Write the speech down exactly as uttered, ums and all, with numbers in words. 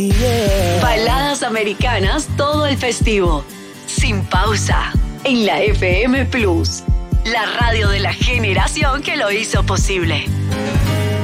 Yeah. Baladas americanas todo el festivo. Sin pausa. En la F M Plus. La radio de la generación que lo hizo posible.